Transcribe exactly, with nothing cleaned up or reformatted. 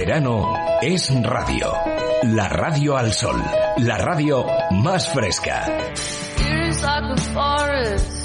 verano es radio. La radio al sol. La radio más fresca. Tears like a forest.